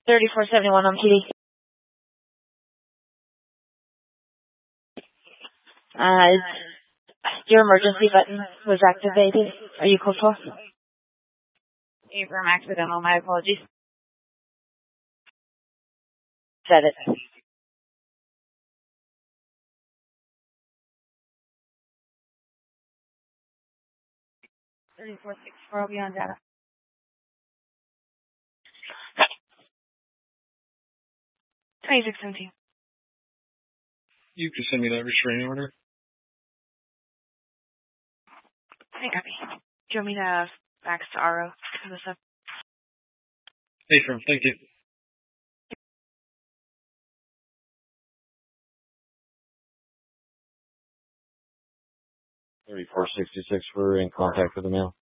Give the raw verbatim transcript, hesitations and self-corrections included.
thirty-four seventy-one on P D. Uh, your emergency button was activated. Are you code four? Abram accidental, my apologies. Said it. thirty-four sixty-four, I'll be on data. twenty-six seventeen. You can send me that restraining order. I copy. Do you want me to fax to R O? Hey, firm, thank you. thirty-four sixty-six, we're in contact with the mail.